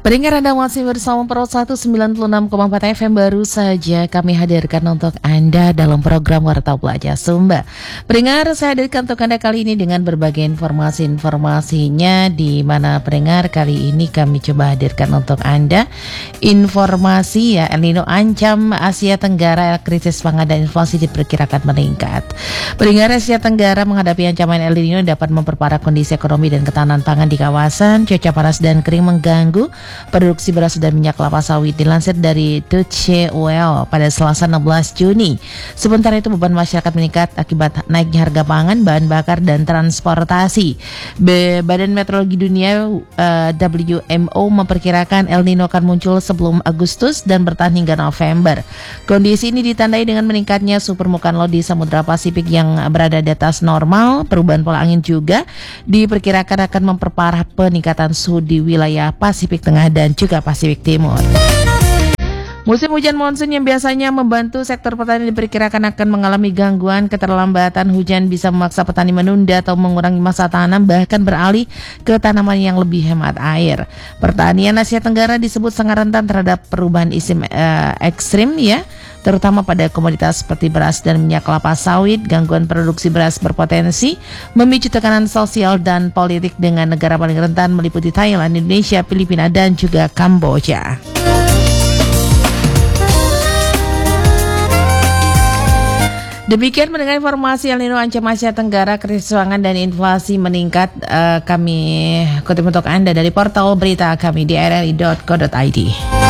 Pendengar Anda masih bersama Pro 196,4 FM. Baru saja kami hadirkan untuk Anda dalam program Warta Pelajar Sumba. Pendengar, saya hadirkan untuk Anda kali ini dengan berbagai informasinya, di mana pendengar kali ini kami coba hadirkan untuk Anda informasi El Nino ancam Asia Tenggara, krisis pangan dan inflasi diperkirakan meningkat. Pendengar, Asia Tenggara menghadapi ancaman El Nino dapat memperparah kondisi ekonomi dan ketahanan pangan di kawasan. Cuaca panas dan kering mengganggu produksi beras dan minyak kelapa sawit, dilansir dari Deutsche Welle pada Selasa 16 Juni. Sementara itu beban masyarakat meningkat akibat naiknya harga pangan, bahan bakar dan transportasi. Badan Meteorologi Dunia WMO memperkirakan El Nino akan muncul sebelum Agustus dan bertahan hingga November. Kondisi ini ditandai dengan meningkatnya suhu permukaan laut di Samudra Pasifik yang berada di atas normal. Perubahan pola angin juga diperkirakan akan memperparah peningkatan suhu di wilayah Pasifik Tengah dan juga Pasifik Timur. Musim hujan monsun yang biasanya membantu sektor petani diperkirakan akan mengalami gangguan. Keterlambatan hujan bisa memaksa petani menunda atau mengurangi masa tanam, bahkan beralih ke tanaman yang lebih hemat air. Pertanian Asia Tenggara disebut sangat rentan terhadap perubahan iklim ekstrim terutama pada komoditas seperti beras dan minyak kelapa sawit. Gangguan produksi beras berpotensi memicu tekanan sosial dan politik dengan negara paling rentan meliputi Thailand, Indonesia, Filipina, dan juga Kamboja. Demikian mendengar informasi El Nino ancam Asia Tenggara, krisis pangan dan inflasi meningkat. Kami kutip untuk Anda dari portal berita kami di rri.co.id.